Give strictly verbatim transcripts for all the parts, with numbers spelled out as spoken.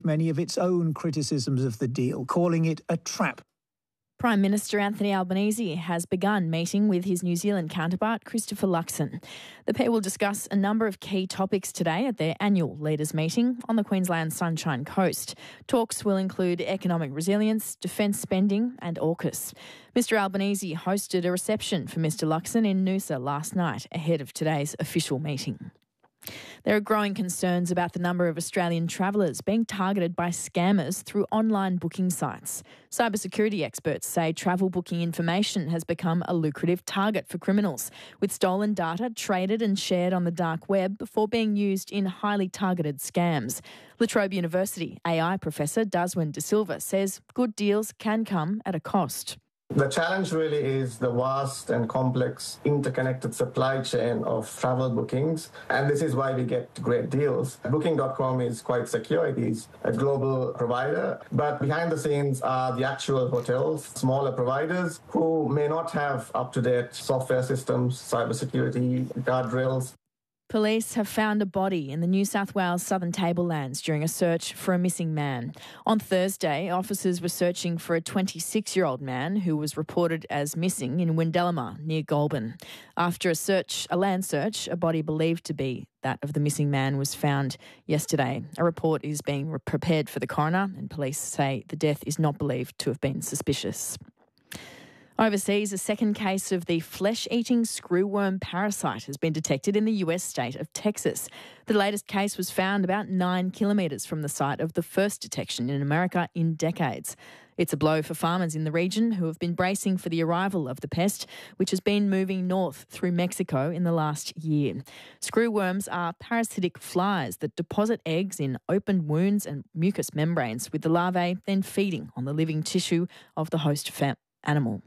many of its own criticisms of the deal, calling it a trap. Prime Minister Anthony Albanese has begun meeting with his New Zealand counterpart, Christopher Luxon. The pair will discuss a number of key topics today at their annual leaders' meeting on the Queensland Sunshine Coast. Talks will include economic resilience, defence spending and AUKUS. Mr Albanese hosted a reception for Mr Luxon in Noosa last night ahead of today's official meeting. There are growing concerns about the number of Australian travellers being targeted by scammers through online booking sites. Cybersecurity experts say travel booking information has become a lucrative target for criminals, with stolen data traded and shared on the dark web before being used in highly targeted scams. La Trobe University A I professor Daswin De Silva says good deals can come at a cost. The challenge really is the vast and complex interconnected supply chain of travel bookings, and this is why we get great deals. Booking dot com is quite secure. It is a global provider, but behind the scenes are the actual hotels, smaller providers who may not have up-to-date software systems, cybersecurity, guardrails. Police have found a body in the New South Wales Southern Tablelands during a search for a missing man. On Thursday, officers were searching for a twenty-six-year-old man who was reported as missing in Windellamar near Goulburn. After a search, a land search, a body believed to be that of the missing man was found yesterday. A report is being prepared for the coroner, and police say the death is not believed to have been suspicious. Overseas, a second case of the flesh-eating screwworm parasite has been detected in the U S state of Texas. The latest case was found about nine kilometres from the site of the first detection in America in decades. It's a blow for farmers in the region who have been bracing for the arrival of the pest, which has been moving north through Mexico in the last year. Screwworms are parasitic flies that deposit eggs in open wounds and mucous membranes, with the larvae then feeding on the living tissue of the host fa- animal.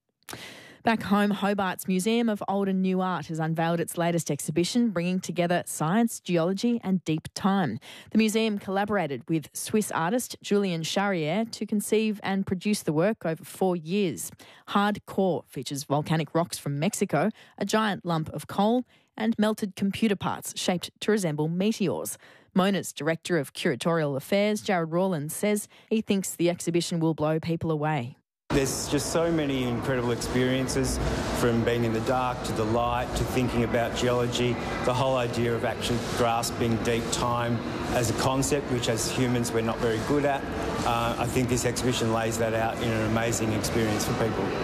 Back home, Hobart's Museum of Old and New Art has unveiled its latest exhibition, bringing together science, geology and deep time. The museum collaborated with Swiss artist Julien Charrière to conceive and produce the work over four years. Hardcore features volcanic rocks from Mexico, a giant lump of coal and melted computer parts shaped to resemble meteors. MONA's Director of Curatorial Affairs, Jared Rawlins, says he thinks the exhibition will blow people away. There's just so many incredible experiences, from being in the dark to the light to thinking about geology, the whole idea of actually grasping deep time as a concept, which as humans we're not very good at. Uh, I think this exhibition lays that out in an amazing experience for people.